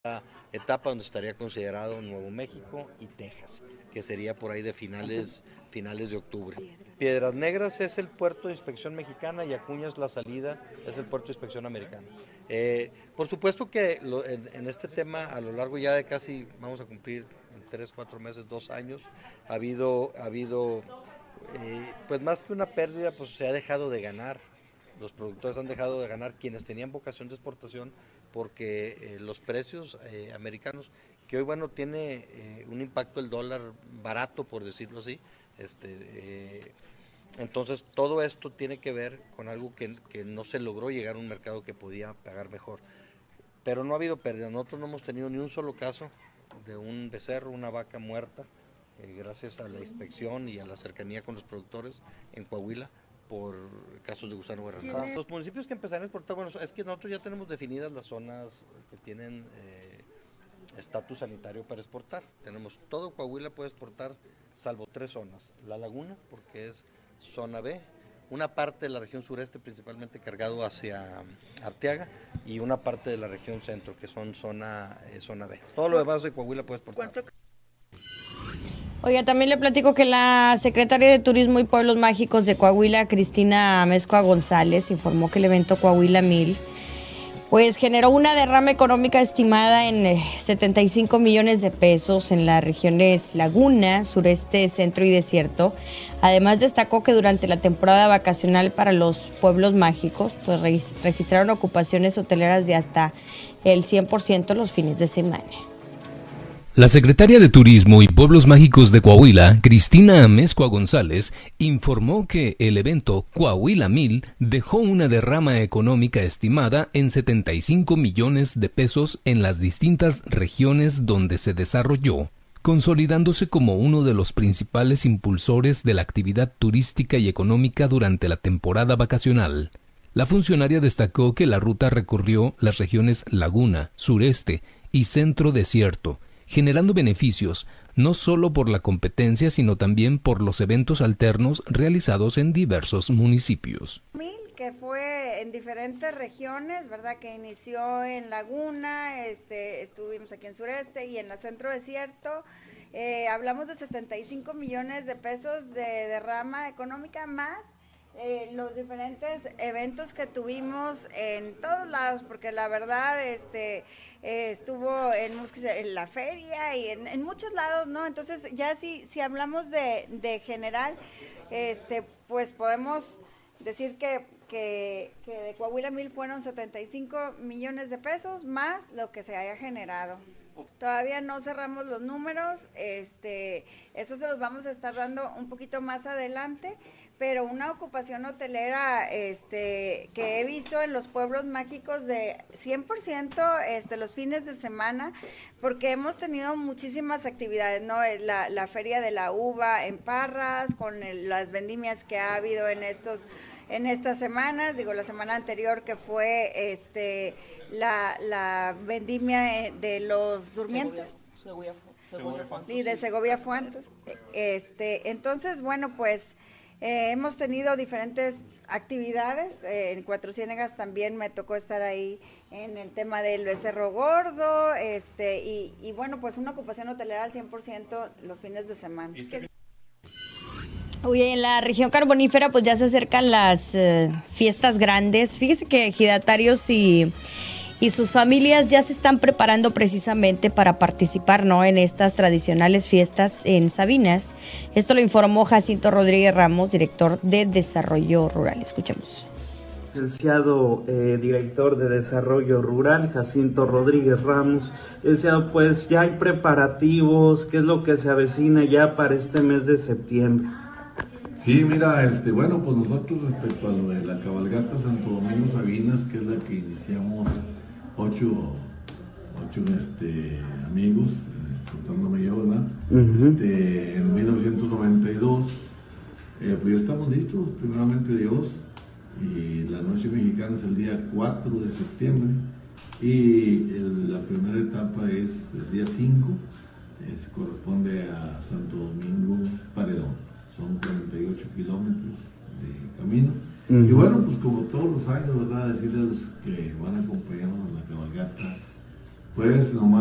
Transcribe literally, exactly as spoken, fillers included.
etapa donde estaría considerado Nuevo México y Texas, que sería por ahí de finales, finales de octubre. Piedras Negras es el puerto de inspección mexicana y Acuña es la salida, es el puerto de inspección americana. Eh, por supuesto que lo, en, en este tema, a lo largo ya de casi, vamos a cumplir en tres, cuatro meses, dos años, ha habido, ha habido eh, pues más que una pérdida, pues se ha dejado de ganar. Los productores han dejado de ganar, quienes tenían vocación de exportación, porque eh, los precios eh, americanos, que hoy bueno tiene eh, un impacto el dólar barato, por decirlo así, este, eh, entonces todo esto tiene que ver con algo que, que no se logró llegar a un mercado que podía pagar mejor. Pero no ha habido pérdida, nosotros no hemos tenido ni un solo caso de un becerro, una vaca muerta, eh, gracias a la inspección y a la cercanía con los productores en Coahuila por casos de gusano guerrero. Los municipios que empezarán a exportar, bueno, es que nosotros ya tenemos definidas las zonas que tienen estatus eh, sanitario para exportar. Tenemos todo Coahuila puede exportar, salvo tres zonas. La Laguna, porque es zona B, una parte de la región sureste, principalmente cargado hacia Arteaga, y una parte de la región centro, que son zona, eh, zona B. Todo lo demás de Coahuila puede exportar. Oiga, también le platico que la secretaria de Turismo y Pueblos Mágicos de Coahuila, Cristina Amezcua González, informó que el evento Coahuila Mil pues generó una derrama económica estimada en eh, setenta y cinco millones de pesos en las regiones Laguna, Sureste, Centro y Desierto. Además destacó que durante la temporada vacacional para los pueblos mágicos, pues re- registraron ocupaciones hoteleras de hasta el cien por ciento los fines de semana. La secretaria de Turismo y Pueblos Mágicos de Coahuila, Cristina Amezcua González, informó que el evento Coahuila Mil dejó una derrama económica estimada en setenta y cinco millones de pesos en las distintas regiones donde se desarrolló, consolidándose como uno de los principales impulsores de la actividad turística y económica durante la temporada vacacional. La funcionaria destacó que la ruta recorrió las regiones Laguna, Sureste y Centro Desierto, generando beneficios no solo por la competencia, sino también por los eventos alternos realizados en diversos municipios. Mil, que fue en diferentes regiones, ¿verdad? Que inició en Laguna, este, estuvimos aquí en Sureste y en la Centro Desierto. Eh, hablamos de setenta y cinco millones de pesos de derrama económica más Eh, los diferentes eventos que tuvimos en todos lados, porque la verdad este eh, estuvo en, en la feria y en, en muchos lados, ¿no? Entonces ya si, si hablamos de, de general, este pues podemos decir que, que, que de Coahuila Mil fueron setenta y cinco millones de pesos más lo que se haya generado. Todavía no cerramos los números, este eso se los vamos a estar dando un poquito más adelante, pero una ocupación hotelera este que he visto en los pueblos mágicos de cien por ciento este los fines de semana, porque hemos tenido muchísimas actividades, ¿no? La, la feria de la uva en Parras, con el, las vendimias que ha habido en estos en estas semanas, digo la semana anterior que fue este la, la vendimia de los durmientes Segovia, Segovia, Segovia, y de Segovia Fuentes. Este, entonces, bueno, pues eh, hemos tenido diferentes actividades. Eh, en Cuatro Ciénegas también me tocó estar ahí en el tema del becerro gordo, este, y, y bueno, pues una ocupación hotelera al cien por ciento los fines de semana. Oye, en la región carbonífera pues ya se acercan las eh, fiestas grandes. Fíjese que ejidatarios y, y sus familias ya se están preparando precisamente para participar, ¿no?, en estas tradicionales fiestas en Sabinas. Esto lo informó Jacinto Rodríguez Ramos, director de Desarrollo Rural. Escuchemos. Licenciado eh, director de Desarrollo Rural, Jacinto Rodríguez Ramos. Licenciado, pues ya hay preparativos, ¿qué es lo que se avecina ya para este mes de septiembre? Sí, mira, este, bueno, pues nosotros respecto a lo de la cabalgata Santo Domingo Sabinas, que es la que iniciamos ocho, ocho este, amigos, eh, contándome yo, ¿verdad? Uh-huh. Este, en mil novecientos noventa y dos, eh, pues ya estamos listos, primeramente Dios, y la noche mexicana es el día cuatro de septiembre, y el, la primera etapa es el día cinco, es, corresponde a Santo Domingo Paredón. Son cuarenta y ocho kilómetros de camino. Uh-huh. Y bueno, pues como todos los años, ¿verdad? Decirles que van a acompañarnos en la cabalgata, pues nomás